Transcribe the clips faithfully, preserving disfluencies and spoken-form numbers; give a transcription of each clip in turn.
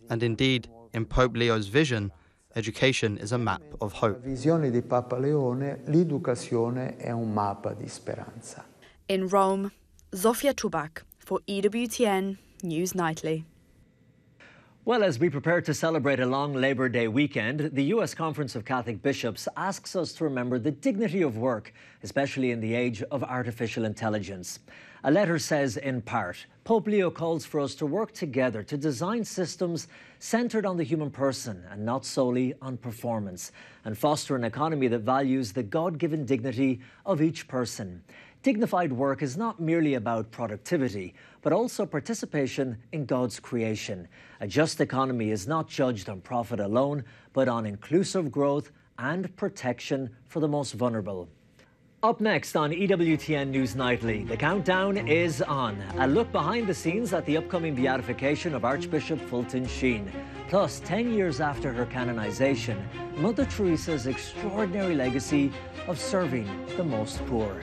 And indeed, in Pope Leo's vision, education is a map of hope. La visione di Papa Leone, l'educazione è un mappa di speranza. In Rome, Zofia Tubak for E W T N News Nightly. Well, as we prepare to celebrate a long Labor Day weekend, the U S Conference of Catholic Bishops asks us to remember the dignity of work, especially in the age of artificial intelligence. A letter says, in part, Pope Leo calls for us to work together to design systems centred on the human person and not solely on performance, and foster an economy that values the God-given dignity of each person. Dignified work is not merely about productivity, but also participation in God's creation. A just economy is not judged on profit alone, but on inclusive growth and protection for the most vulnerable. Up next on E W T N News Nightly, the countdown is on. A look behind the scenes at the upcoming beatification of Archbishop Fulton Sheen. Plus, ten years after her canonization, Mother Teresa's extraordinary legacy of serving the most poor.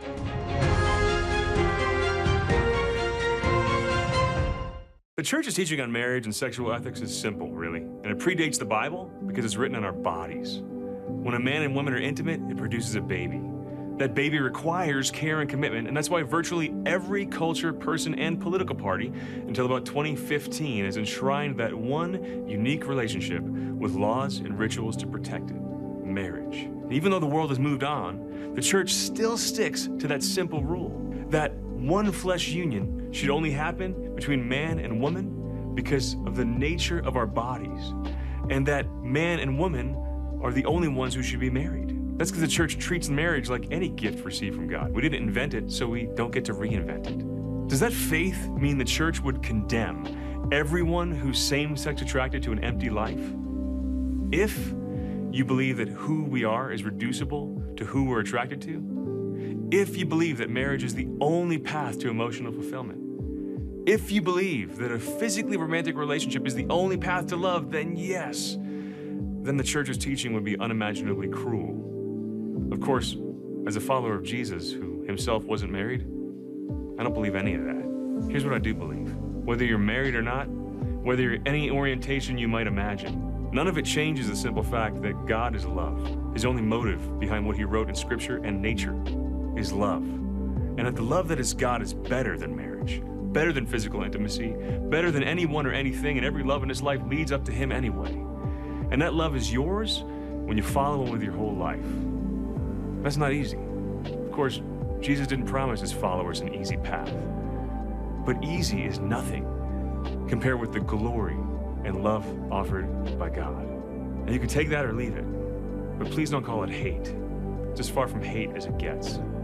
The Church's teaching on marriage and sexual ethics is simple, really, and it predates the Bible because it's written on our bodies. When a man and woman are intimate, it produces a baby. That baby requires care and commitment, and that's why virtually every culture, person, and political party until about twenty fifteen has enshrined that one unique relationship with laws and rituals to protect it: marriage. And even though the world has moved on, the Church still sticks to that simple rule, that one flesh union should only happen between man and woman because of the nature of our bodies, and that man and woman are the only ones who should be married. That's because the Church treats marriage like any gift received from God. We didn't invent it, so we don't get to reinvent it. Does that faith mean the Church would condemn everyone who's same-sex attracted to an empty life? If you believe that who we are is reducible to who we're attracted to, if you believe that marriage is the only path to emotional fulfillment, if you believe that a physically romantic relationship is the only path to love, then yes, then the Church's teaching would be unimaginably cruel. Of course, as a follower of Jesus who himself wasn't married, I don't believe any of that. Here's what I do believe. Whether you're married or not, whether you're any orientation you might imagine, none of it changes the simple fact that God is love. His only motive behind what he wrote in Scripture and nature is love. And that the love that is God is better than marriage, better than physical intimacy, better than anyone or anything, and every love in this life leads up to him anyway. And that love is yours when you follow him with your whole life. That's not easy. Of course, Jesus didn't promise his followers an easy path. But easy is nothing compared with the glory and love offered by God. And you can take that or leave it, but please don't call it hate. It's as far from hate as it gets.